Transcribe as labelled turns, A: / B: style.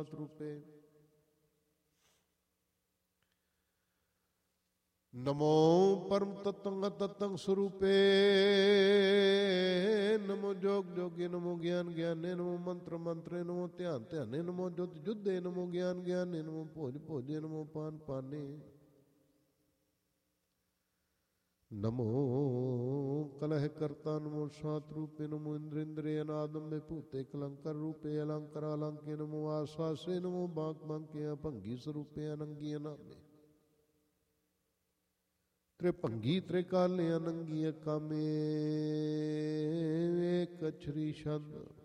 A: ਰੂਪੇ। ਨਮੋ ਪਰਮ ਤਤੰਗ ਤਤੰਗ ਸਰੂਪੇ। ਨਮੋ ਜੋਗ ਜੋਗੇ। ਨਮੋ ਗਿਆਨ ਗਿਆਨੇ। ਨਮੋ ਮੰਤਰ ਮੰਤਰੇ। ਨਮੋ ਧਿਆਨ ਧਿਆਨੇ। ਨਮੋ ਜੁਧ ਜੁਧੇ। ਨਮੋ ਗਿਆਨ ਗਿਆਨੇ। ਨਮੋ ਭੋਜ ਭੋਜੇ। ਨਮੋ ਪਾਨ ਪਾਨੇ। ਨਮੋ ਕਲਹ ਕਰਤਾ। ਨਮੋ ਸਾਤ ਰੂਪੇ। ਨਮੋ ਇੰਦਰ ਇੰਦਰੇ ਅਨਾਦਮ ਵਿਭੂਤੇ ਕਲੰਕਰ ਰੂਪੇ ਅਲੰਕਾਰ ਅਲੰਕੇ। ਨਮੋ ਆਸਵਾਸੇ। ਨਮੋ ਬਾਂਕ ਬਾਂਕੇ ਅਭੰਗੀ ਸਰੂਪੇ ਅਨੰਗੀ ਅਨਾਮੇ। ਤ੍ਰਿਭੰਗੀ ਤ੍ਰਿਕਾਲੇ ਅਨੰਗੀ ਅਕਾਮੇ। ਏਕ ਅਛਰੀ ਛੰਦ